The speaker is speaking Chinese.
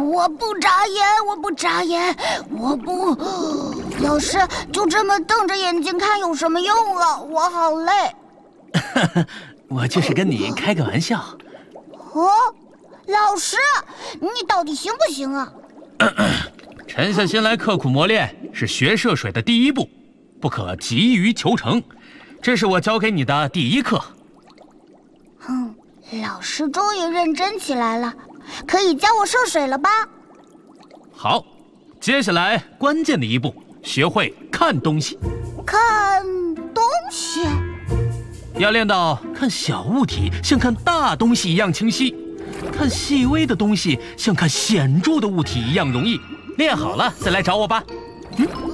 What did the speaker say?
我不眨眼，我不眨眼，我不。老师，就这么瞪着眼睛看有什么用啊？我好累。 我就是跟你开个玩笑。 哦，老师，你到底行不行啊？ 沉下心来刻苦磨练是学涉水的第一步，不可急于求成。这是我教给你的第一课。 老师终于认真起来了，可以教我涉水了吧？ 好，接下来关键的一步，学会看东西。 看东西？ 要练到看小物体像看大东西一样清晰，看细微的东西像看显著的物体一样容易。练好了再来找我吧。